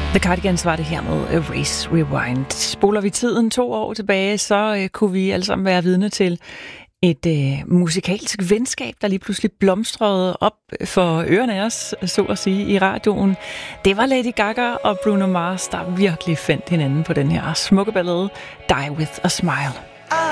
The Cardigans var det her med Erase Rewind. Spoler vi tiden 2 år tilbage, så kunne vi alle sammen være vidne til et musikalsk venskab, der lige pludselig blomstrede op for ørerne af os, så at sige, i radioen. Det var Lady Gaga og Bruno Mars, der virkelig fandt hinanden på den her smukke ballade Die With A Smile.